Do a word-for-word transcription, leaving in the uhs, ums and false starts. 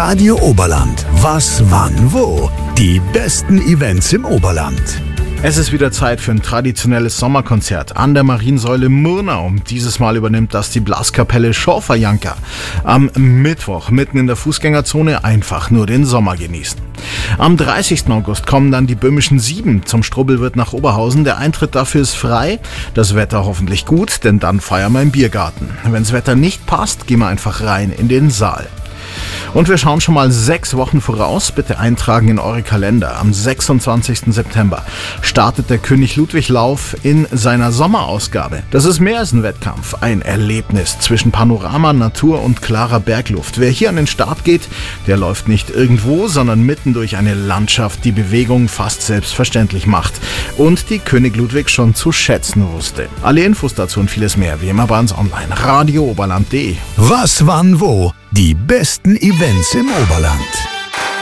Radio Oberland. Was, wann, wo? Die besten Events im Oberland. Es ist wieder Zeit für ein traditionelles Sommerkonzert an der Mariensäule Murnau. Dieses Mal übernimmt das die Blaskapelle Schorferjanka. Am Mittwoch mitten in der Fußgängerzone einfach nur den Sommer genießen. Am dreißigsten August kommen dann die Böhmischen Sieben zum Strubbelwirt nach Oberhausen. Der Eintritt dafür ist frei, das Wetter hoffentlich gut, denn dann feiern wir im Biergarten. Wenn das Wetter nicht passt, gehen wir einfach rein in den Saal. Und wir schauen schon mal sechs Wochen voraus. Bitte eintragen in eure Kalender. Am sechsundzwanzigsten September startet der König-Ludwig-Lauf in seiner Sommerausgabe. Das ist mehr als ein Wettkampf, ein Erlebnis zwischen Panorama, Natur und klarer Bergluft. Wer hier an den Start geht, der läuft nicht irgendwo, sondern mitten durch eine Landschaft, die Bewegung fast selbstverständlich macht und die König Ludwig schon zu schätzen wusste. Alle Infos dazu und vieles mehr wie immer bei uns online. radio oberland punkt de. Was, wann, wo? Die besten Events im Oberland.